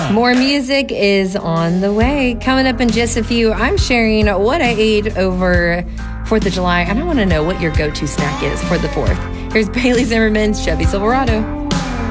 More music is on the way. Coming up in just a few, I'm sharing what I ate over 4th of July, and I want to know what your go-to snack is for the 4th. Here's Bailey Zimmerman's Chevy Silverado.